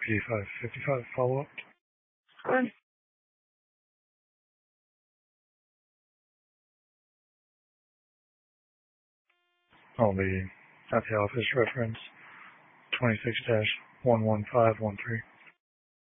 P555 follow-up. Good. I'll be at the office reference 26-11513.